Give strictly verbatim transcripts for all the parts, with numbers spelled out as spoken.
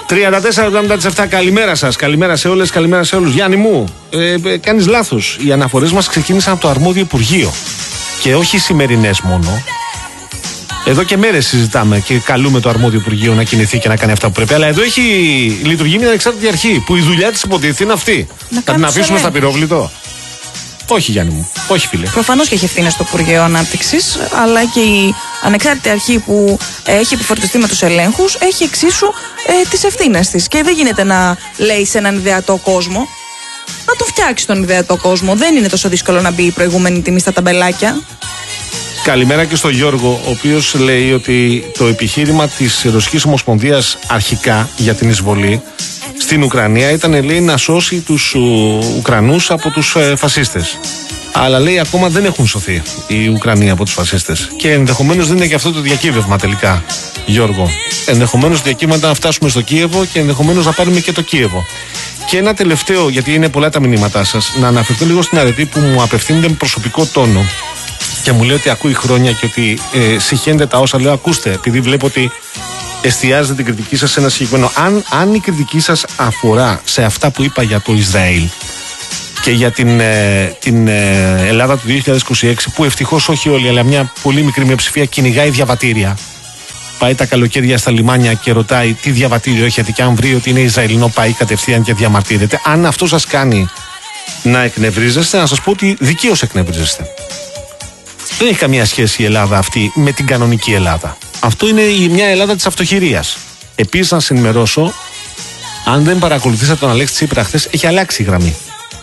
τριάντα τέσσερα εβδομήντα επτά, καλημέρα σας, καλημέρα σε όλες, καλημέρα σε όλους. Γιάννη μου, ε, ε, κάνεις λάθος. Οι αναφορές μας ξεκίνησαν από το αρμόδιο Υπουργείο. Και όχι οι σημερινές μόνο. Εδώ και μέρες συζητάμε και καλούμε το αρμόδιο Υπουργείο να κινηθεί και να κάνει αυτά που πρέπει. Αλλά εδώ έχει λειτουργεί μια ανεξάρτητη αρχή που η δουλειά της υποτίθεται είναι αυτή. Να θα την αφήσουμε στα πυρόβλητο. Όχι, Γιάννη μου. Όχι, φίλε. Προφανώς και έχει ευθύνη στο Υπουργείο Ανάπτυξης, αλλά και η ανεξάρτητη αρχή που έχει επιφορτιστεί με τους ελέγχους έχει εξίσου ε, τις ευθύνες της. Και δεν γίνεται να λέει σε έναν ιδεατό κόσμο. Να το φτιάξει τον ιδεατό κόσμο. Δεν είναι τόσο δύσκολο να μπει η προηγούμενη τιμή στα ταμπελάκια. Καλημέρα και στον Γιώργο, ο οποίος λέει ότι το επιχείρημα της Ρωσικής Ομοσπονδίας αρχικά για την εισβολή στην Ουκρανία ήταν, λέει, να σώσει τους Ουκρανούς από τους ε, φασίστες. Αλλά, λέει, ακόμα δεν έχουν σωθεί οι Ουκρανοί από τους φασίστες. Και ενδεχομένως δεν είναι και αυτό το διακύβευμα τελικά, Γιώργο. Ενδεχομένως το διακύβευμα ήταν να φτάσουμε στο Κίεβο και ενδεχομένως να πάρουμε και το Κίεβο. Και ένα τελευταίο, γιατί είναι πολλά τα μηνύματά σας, να αναφερθώ λίγο στην αρετή που μου απευθύνεται με προσωπικό τόνο και μου λέει ότι ακούει χρόνια και ότι ε, συχαίνεται τα όσα λέω. Ακούστε, επειδή βλέπω ότι εστιάζετε την κριτική σας σε ένα συγκεκριμένο. Αν, αν η κριτική σας αφορά σε αυτά που είπα για το Ισραήλ και για την, ε, την ε, Ελλάδα του δύο χιλιάδες είκοσι έξι, που ευτυχώς όχι όλοι, αλλά μια πολύ μικρή μειοψηφία κυνηγάει διαβατήρια. Πάει τα καλοκαίρια στα λιμάνια και ρωτάει τι διαβατήριο έχετε, και αν βρει ότι είναι Ισραηλινό, πάει κατευθείαν και διαμαρτύρεται. Αν αυτό σας κάνει να εκνευρίζεστε, να σας πω ότι δικαίως εκνευρίζεστε. Δεν έχει καμία σχέση η Ελλάδα αυτή με την κανονική Ελλάδα. Αυτό είναι μια Ελλάδα της αυτοχειρίας. Επίσης, να σας ενημερώσω, αν δεν παρακολουθήσατε τον Αλέξη Τσίπρα χθες, έχει αλλάξει η γραμμή.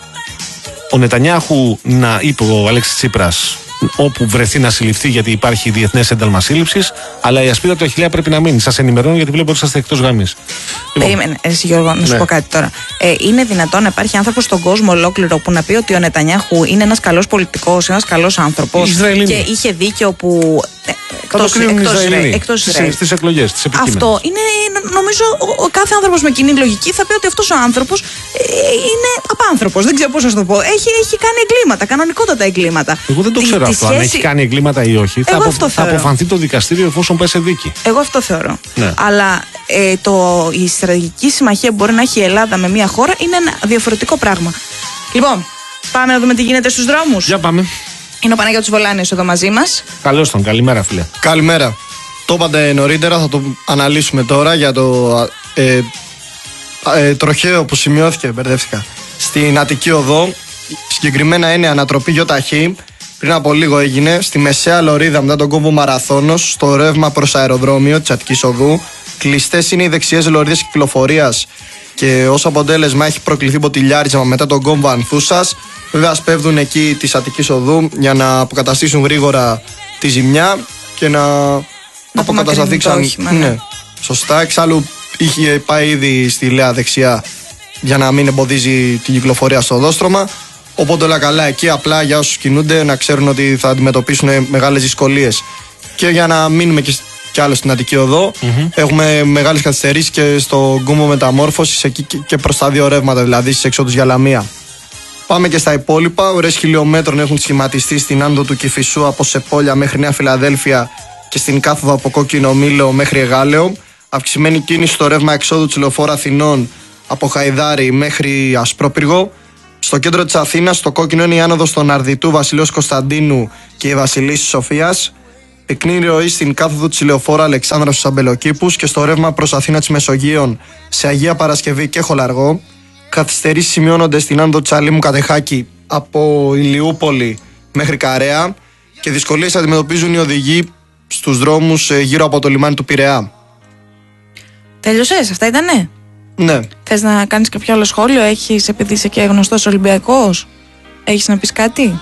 Ο Νετανιάχου, να είπε ο Αλέξης Τσίπρας, όπου βρεθεί να συλληφθεί, γιατί υπάρχει διεθνές ένταλμα σύλληψης, αλλά η ασπίδα του Αχιλλέα πρέπει να μείνει. Σας ενημερώνω, γιατί βλέπω ότι είσαστε εκτός γραμμής. Περίμενε, εσύ Γιώργο, να σου ναι. πω κάτι τώρα. Ε, είναι δυνατόν να υπάρχει άνθρωπος στον κόσμο ολόκληρο που να πει ότι ο Νετανιάχου είναι ένας καλός πολιτικός, ένας καλός άνθρωπος και είχε δίκιο που. Εκτός Ισραήλ. Στις εκλογές, τις επικείμενες. Αυτό είναι, νομίζω, ο, ο κάθε άνθρωπος με κοινή λογική θα πει ότι αυτός ο άνθρωπος ε, είναι απάνθρωπος. Δεν ξέρω πώς να σου το πω. Έχει, έχει κάνει εγκλήματα, κανονικότατα εγκλήματα. Εγώ δεν το τη, ξέρω τη αυτό. σχέση... Αν έχει κάνει εγκλήματα ή όχι, θα, απο, θα αποφανθεί το δικαστήριο εφόσον πάει σε δίκη. Εγώ αυτό θεωρώ. Ναι. Αλλά ε, το, η στρατηγική συμμαχία που μπορεί να έχει η Ελλάδα με μια χώρα είναι ένα διαφορετικό πράγμα. Λοιπόν, πάμε να δούμε τι γίνεται στους δρόμους. Για πάμε. Είναι ο Παναγιώτης Βολάνιος εδώ μαζί μας. Καλώς τον, καλημέρα φίλε. Καλημέρα. Το είπατε νωρίτερα, θα το αναλύσουμε τώρα για το ε, ε, τροχαίο που σημειώθηκε, μπερδεύτηκα, στην Αττική Οδό. Συγκεκριμένα είναι ανατροπή ΙΧ. Πριν από λίγο έγινε στη μεσαία λωρίδα μετά τον κόμβο Μαραθώνος, στο ρεύμα προς αεροδρόμιο της Αττικής Οδού. Κλειστές είναι οι δεξιές λωρίδες κυκλοφορίας και ως αποτέλεσμα έχει προκληθεί ποτηλιάρισμα μετά τον κόμβο Ανθούσας. Βέβαια σπέβδουν εκεί της Αττικής Οδού για να αποκαταστήσουν γρήγορα τη ζημιά και να, να αποκατασταθεί ξανά. Ναι, σωστά. Εξάλλου είχε πάει ήδη στη Λέα δεξιά για να μην εμποδίζει την κυκλοφορία στο οδόστρωμα. Οπότε όλα καλά εκεί, απλά για όσους κινούνται να ξέρουν ότι θα αντιμετωπίσουν μεγάλες δυσκολίες. Και για να μείνουμε και κι άλλο στην Αττική Οδό, mm-hmm. έχουμε μεγάλες καθυστερήσεις και στο κόμβο Μεταμόρφωσης εκεί και προς τα δύο ρεύματα, δηλαδή στις εξόδους για Λαμία. Πάμε και στα υπόλοιπα. Ωρές χιλιόμετρων έχουν σχηματιστεί στην άνοδο του Κηφισού από Σεπόλια μέχρι Νέα Φιλαδέλφια και στην κάθοδο από Κόκκινο Μήλο μέχρι Εγάλεο. Αυξημένη κίνηση στο ρεύμα εξόδου της λεωφόρου Αθηνών από Χαϊδάρη μέχρι Ασπρόπυργο. Στο κέντρο της Αθήνας, στο κόκκινο είναι η άνοδος των Αρδιτού, Βασιλέως Κωνσταντίνου και η Βασιλίσσης Σοφίας. Πυκνή ροή στην κάθοδο της λεωφόρου Αλεξάνδρα στους Αμπελοκήπους και στο ρεύμα προς Αθήνα της Μεσογείων σε Αγία Παρασκευή και Χολαργό. Καθυστερήσεις σημειώνονται στην άνοδο της Αλήμου Κατεχάκη από Ηλιούπολη μέχρι Καρέα και δυσκολίες αντιμετωπίζουν οι οδηγοί στους δρόμους γύρω από το λιμάνι του Πειραιά. Τέλειωσες, αυτά ήτανε? Ναι. Θες να κάνεις κάποιο άλλο σχόλιο, έχεις, επειδή είσαι και γνωστός Ολυμπιακός, έχεις να πεις κάτι?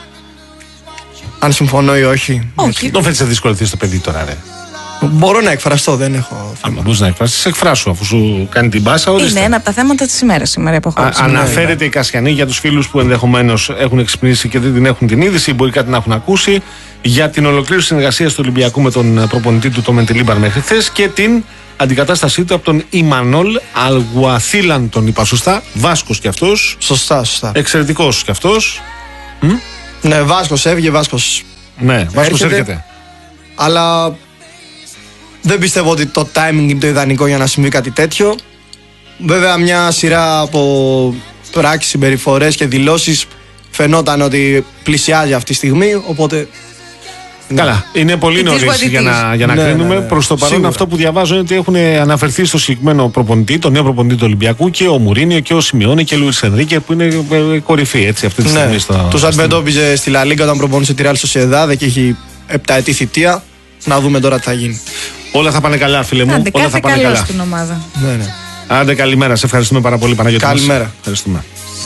Αν συμφωνώ ή όχι. Όχι. Δεν φαίνεται να δυσκολευτείς το παιδί τώρα, ρε. Μπορώ να εκφραστώ, δεν έχω θέμα. Αν μπορείς να εκφραστείς, εκφράσου, αφού σου κάνει την πάσα. Ορίστε. Είναι ένα από τα θέματα της ημέρας σήμερα που έχω. Αναφέρεται η Κασιανή για τους φίλους που ενδεχομένως έχουν εξυπνήσει και δεν την έχουν την είδηση, μπορεί κάτι να έχουν ακούσει, για την ολοκλήρωση συνεργασίας του Ολυμπιακού με τον προπονητή του, το Μεντιλίμπαρ, μέχρι χθες και την αντικατάστασή του από τον Ιμανόλ Αλγουαθίλαν, τον είπα σωστά. Βάσκος κι αυτός. Σωστά, σωστά. Εξαιρετικός κι αυτός. Ναι, Βάσκος έβγε, Βάσκος. Ναι, Βάσκος έρχεται. έρχεται. Αλλά δεν πιστεύω ότι το timing είναι το ιδανικό για να συμβεί κάτι τέτοιο. Βέβαια, μια σειρά από πράξεις, συμπεριφορές και δηλώσεις φαινόταν ότι πλησιάζει αυτή τη στιγμή. Οπότε. Καλά, είναι πολύ νωρίς για να, για να ναι, κρίνουμε. Ναι, ναι. Προς το παρόν, σίγουρα, αυτό που διαβάζω είναι ότι έχουν αναφερθεί στο συγκεκριμένο προπονητή, τον νέο προπονητή του Ολυμπιακού, και ο Μουρίνιο και ο Σιμεώνε και ο Λουίς Ενρίκε, που είναι κορυφή έτσι, αυτή τη στιγμή. Ναι. Στο, τους αντιμετώπιζε στη Λα Λίγκα όταν προπονούσε τη Ρεάλ Σοσιεδάδ και έχει επταετή θητεία. Να δούμε τώρα τι θα γίνει. Όλα θα πάνε καλά, φίλε μου. Άντε, όλα θα πάνε καλά στην ομάδα. Ναι, ναι. Άντε, καλημέρα. Σε ευχαριστούμε πάρα πολύ, Παναγιώτη. Καλημέρα. Ευχαριστούμε.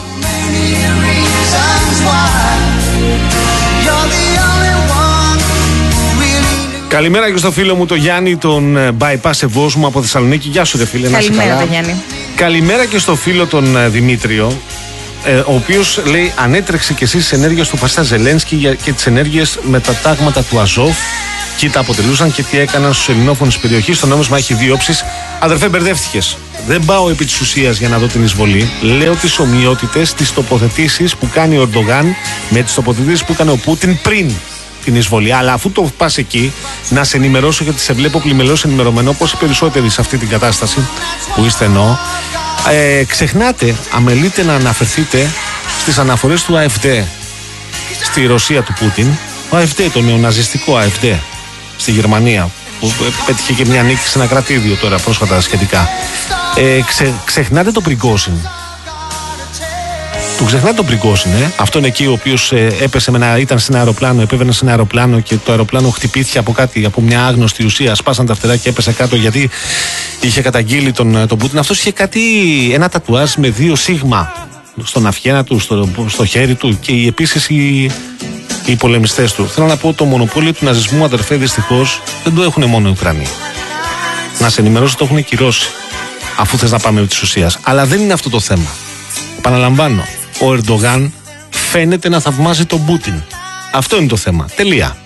Καλημέρα και στο φίλο μου τον Γιάννη, τον bypass Ευώς μου από Θεσσαλονίκη. Γεια σου, ρε φίλε. Καλημέρα, τον Γιάννη. Καλημέρα και στο φίλο τον Δημήτριο, ε, ο οποίος λέει ανέτρεξε και εσείς τις ενέργειες του Φασίστα Ζελένσκι και τις ενέργειες με τα τάγματα του Αζόφ. Κοίτα αποτελούσαν και τι έκαναν στους ελληνόφωνους περιοχής. Το νόμισμα έχει δύο όψεις. Αδερφέ, μπερδεύτηκες. Δεν πάω επί της ουσίας για να δω την εισβολή. Λέω τις ομοιότητες, τις τοποθετήσεις που κάνει ο Ερντογάν με τις τοποθετήσεις που έκανε ο Πούτιν πριν την εισβολή. Αλλά αφού το πας εκεί, να σε ενημερώσω, γιατί σε βλέπω πλημελώς ενημερωμένο, όπως οι περισσότεροι σε αυτή την κατάσταση που είστε εννοώ. Ε, ξεχνάτε, αμελείτε να αναφερθείτε στις αναφορές του ΑΕΦΔ στη Ρωσία του Πούτιν. Ο ΑΕΦΔ, το νεοναζιστικό ΑΕΦΔ στη Γερμανία, που πέτυχε και μια νίκη σε ένα κρατήδιο τώρα πρόσφατα σχετικά. Ε, ξε, ξεχνάτε το Πριγκόζιν. Του ξεχνάτε τον Πριγκόζιν, ε? Αυτόν εκεί ο οποίος ε, έπεσε με ένα, ήταν σε ένα αεροπλάνο, επέβαινε σε ένα αεροπλάνο και το αεροπλάνο χτυπήθηκε από κάτι, από μια άγνωστη ουσία. Σπάσαν τα φτερά και έπεσε κάτω γιατί είχε καταγγείλει τον, τον Πούτιν. Αυτός είχε κάτι, ένα τατουάζ με δύο σίγμα στον αυγένα του, στο, στο χέρι του, και επίσης οι, οι πολεμιστές του. Θέλω να πω, το μονοπόλιο του ναζισμού, αδερφέ, δυστυχώς δεν το έχουν μόνο οι Ουκρανοί. Να σε ενημερώσω, το έχουν κυρώσει, αφού θες να πάμε με τη ουσία. Αλλά δεν είναι αυτό το θέμα. Επαναλαμβάνω, ο Ερντογάν φαίνεται να θαυμάζει τον Πούτιν. Αυτό είναι το θέμα. Τελεία.